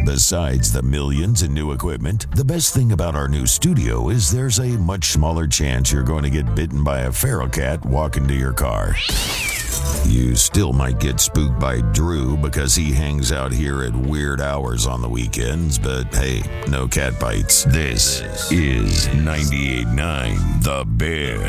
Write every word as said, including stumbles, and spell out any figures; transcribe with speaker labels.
Speaker 1: Besides the millions in new equipment, the best thing about our new studio is there's a much smaller chance you're going to get bitten by a feral cat walking to your car. You still might get spooked by Drew because he hangs out here at weird hours on the weekends, but hey, no cat bites. This is ninety-eight point nine The Bear.